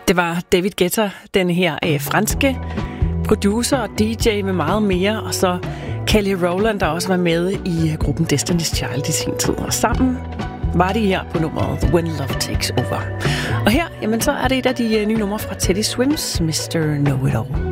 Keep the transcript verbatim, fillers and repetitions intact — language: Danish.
Det var David Guetta, den her øh, franske producer og D J med meget mere, og så Kelly Rowland, der også var med i gruppen Destiny's Child i sin tid. Og sammen var de her på nummeret When Love Takes Over. Og her, jamen, så er det et af de nye numre fra Teddy Swims, mister Know It All.